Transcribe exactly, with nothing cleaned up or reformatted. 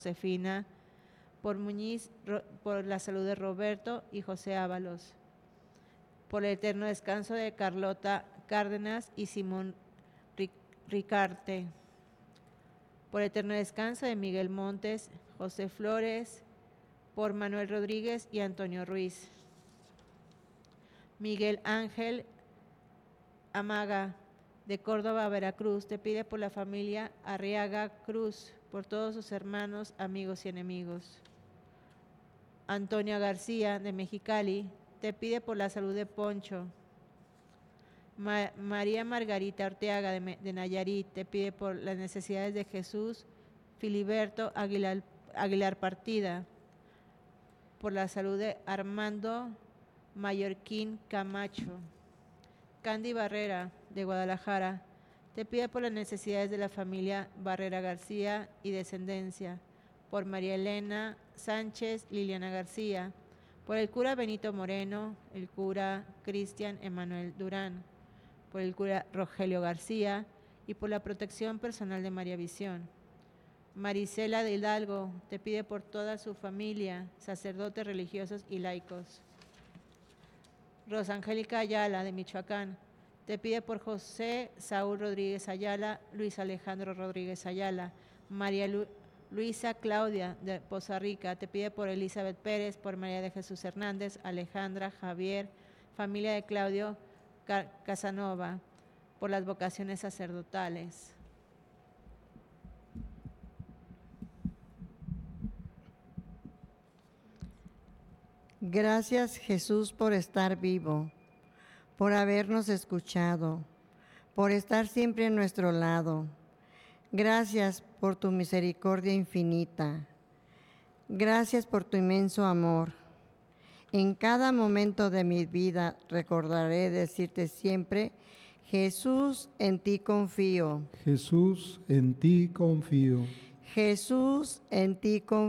Josefina, por Muñiz, por la salud de Roberto y José Ábalos, por el eterno descanso de Carlota Cárdenas y Simón Ricarte, por el eterno descanso de Miguel Montes, José Flores, por Manuel Rodríguez y Antonio Ruiz. Miguel Ángel Amaga, de Córdoba, Veracruz, te pide por la familia Arriaga Cruz, por todos sus hermanos, amigos y enemigos. Antonia García, de Mexicali, te pide por la salud de Poncho. Ma María Margarita Orteaga, de, de Nayarit, te pide por las necesidades de Jesús Filiberto Aguilar, Aguilar Partida, por la salud de Armando Mallorquín Camacho. Candy Barrera, de Guadalajara, te pide por las necesidades de la familia Barrera García y descendencia, por María Elena Sánchez Liliana García, por el cura Benito Moreno, el cura Cristian Emanuel Durán, por el cura Rogelio García y por la protección personal de María Visión. Marisela de Hidalgo te pide por toda su familia, sacerdotes religiosos y laicos. Rosangélica Ayala, de Michoacán, te pide por José Saúl Rodríguez Ayala, Luis Alejandro Rodríguez Ayala. María Lu Luisa Claudia, de Poza Rica, te pide por Elizabeth Pérez, por María de Jesús Hernández, Alejandra, Javier, familia de Claudio Casanova, por las vocaciones sacerdotales. Gracias, Jesús, por estar vivo, por habernos escuchado, por estar siempre a nuestro lado. Gracias por tu misericordia infinita. Gracias por tu inmenso amor. En cada momento de mi vida recordaré decirte siempre: Jesús, en ti confío. Jesús, en ti confío. Jesús, en ti confío.